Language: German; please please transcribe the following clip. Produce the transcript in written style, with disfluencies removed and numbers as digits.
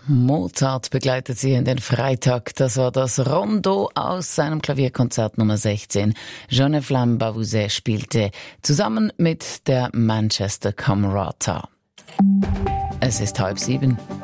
Mozart begleitet sie in den Freitag. Das war das Rondo aus seinem Klavierkonzert Nummer 16. Jean-Flamme Bavouzet spielte zusammen mit der Manchester Camerata. Es ist 6:30.